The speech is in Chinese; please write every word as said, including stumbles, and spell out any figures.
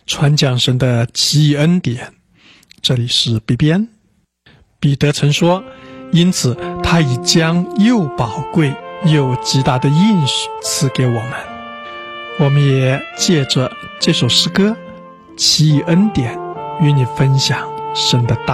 传讲神的奇异恩典。这里是彼边。彼得曾说，因此他已将又宝贵又极大的应许赐给我们。我们也借着这首诗歌奇异恩典与你分享神的大